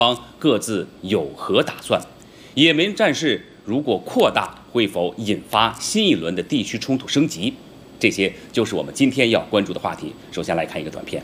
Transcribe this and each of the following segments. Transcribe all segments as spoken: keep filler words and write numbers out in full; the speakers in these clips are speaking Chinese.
方各自有何打算？也门战事如果扩大，会否引发新一轮的地区冲突升级？这些就是我们今天要关注的话题。首先来看一个短片。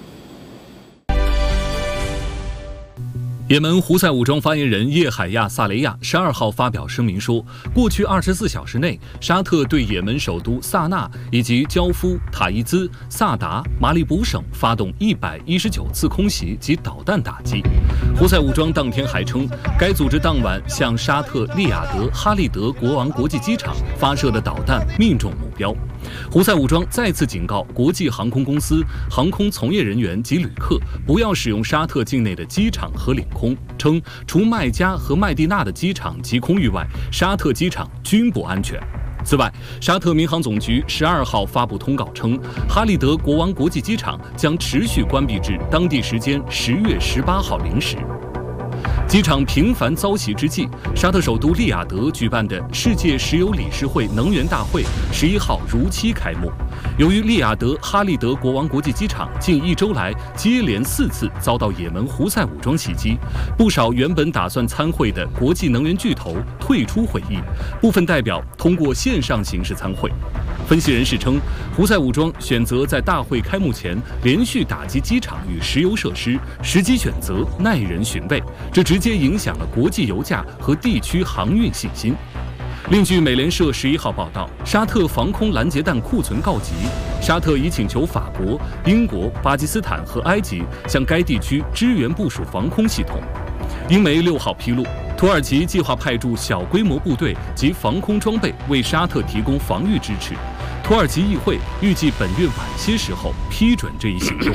也门胡塞武装发言人叶海亚·萨雷亚十二号发表声明说，过去二十四小时内，沙特对也门首都萨那以及焦夫、塔伊兹、萨达、马里卜省发动一百一十九次空袭及导弹打击。胡塞武装当天还称，该组织当晚向沙特利雅得哈利德国王国际机场发射的导弹命中目标。胡塞武装再次警告国际航空公司、航空从业人员及旅客不要使用沙特境内的机场和领空，称除麦加和麦地那的机场及空域外，沙特机场均不安全。此外，沙特民航总局十二号发布通告称，哈利德国王国际机场将持续关闭至当地时间十月十八号零时。机场频繁遭袭之际，沙特首都利雅得举办的世界石油理事会能源大会十一号如期开幕。由于利雅得哈利德国王国际机场近一周来接连四次遭到也门胡塞武装袭击，不少原本打算参会的国际能源巨头退出会议，部分代表通过线上形式参会。分析人士称，胡塞武装选择在大会开幕前连续打击机场与石油设施，时机选择耐人寻味，这直接影响了国际油价和地区航运信心。另据美联社十一号报道，沙特防空拦截弹库存告急，沙特已请求法国、英国、巴基斯坦和埃及向该地区支援部署防空系统。英媒六号披露，土耳其计划派驻小规模部队及防空装备为沙特提供防御支持。土耳其议会预计本月晚些时候批准这一行动。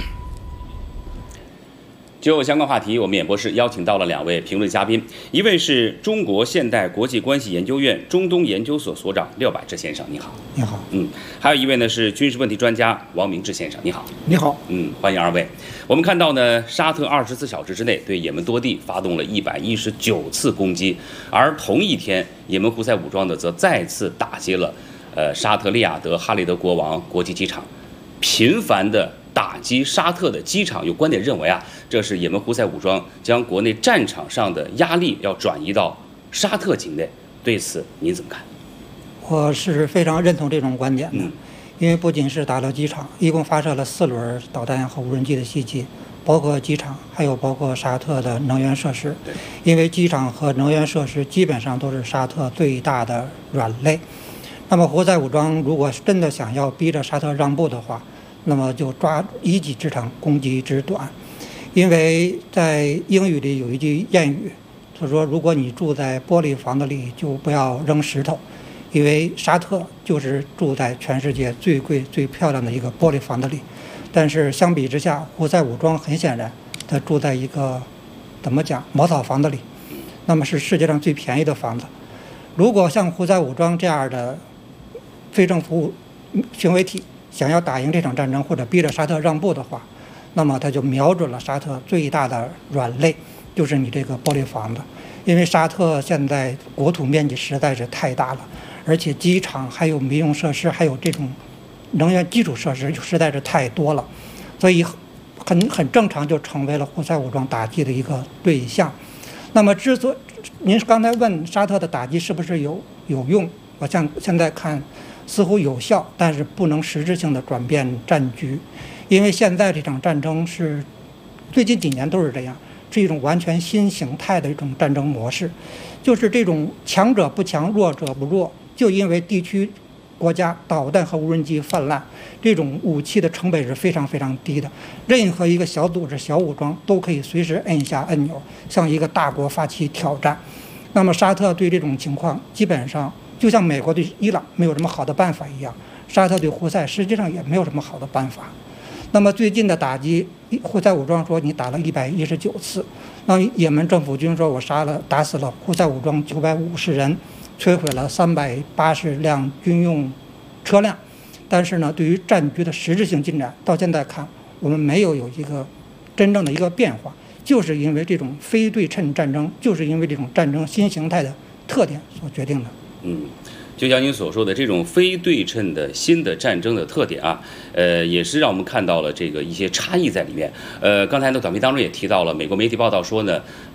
就相关话题，我们演播室邀请到了两位评论嘉宾，一位是中国现代国际关系研究院中东研究所所长廖百志先生，你好。 你好。 嗯，还有一位呢是军事问题专家王明志先生，你好。 你好。 嗯，欢迎二位。我们看到呢，沙特二十四小时之内对也门多地发动了一百一十九次攻击，而同一天，也门胡塞武装呢则再次打击了呃沙特利雅得哈利德国王国际机场，频繁的打击沙特的机场。有观点认为啊，这是也门胡塞武装将国内战场上的压力要转移到沙特境内，对此您怎么看？ 我是非常认同这种观点的， 嗯、 因为不仅是打了机场，一共发射了四轮导弹和无人机的袭击，包括机场，还有包括沙特的能源设施。因为机场和能源设施基本上都是沙特最大的软肋。那么胡塞武装如果真的想要逼着沙特让步的话，那么就抓一己之长，攻击之短。因为在英语里有一句谚语，他说如果你住在玻璃房子里，就不要扔石头，因为沙特就是住在全世界最贵最漂亮的一个玻璃房子里。但是相比之下，胡塞武装很显然他住在一个怎么讲茅草房子里，那么是世界上最便宜的房子。如果像胡塞武装这样的非政府行为体想要打赢这场战争，或者逼着沙特让步的话，那么他就瞄准了沙特最大的软肋，就是你这个玻璃房子。因为沙特现在国土面积实在是太大了，而且机场还有民用设施，还有这种能源基础设施实在是太多了，所以很很正常就成为了胡塞武装打击的一个对象。那么之所以您刚才问沙特的打击是不是有有用，我像现在看似乎有效，但是不能实质性的转变战局，因为现在这场战争是最近几年都是这样，是一种完全新形态的一种战争模式，就是这种强者不强，弱者不弱，就因为地区国家导弹和无人机泛滥，这种武器的成本是非常非常低的，任何一个小组织小武装都可以随时摁下按钮向一个大国发起挑战。那么沙特对这种情况基本上就像美国对伊朗没有什么好的办法一样，沙特对胡塞实际上也没有什么好的办法。那么最近的打击，胡塞武装说你打了一百一十九次，那也门政府军说我杀了打死了胡塞武装九百五十人，摧毁了三百八十辆军用车辆。但是呢，对于战局的实质性进展，到现在看我们没有有一个真正的一个变化，就是因为这种非对称战争，就是因为这种战争新形态的特点所决定的。 嗯，就像您所说的这种非对称的新的战争的特点啊，呃，也是让我们看到了这个一些差异在里面。呃，刚才的短片当中也提到了，美国媒体报道说呢，